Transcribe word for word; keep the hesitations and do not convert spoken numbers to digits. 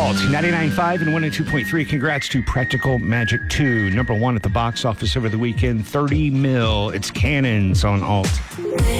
Alt, ninety-nine point five and one oh two point three. Congrats to Practical Magic two. Number one at the box office over the weekend, thirty mil. It's Cannons on Alt.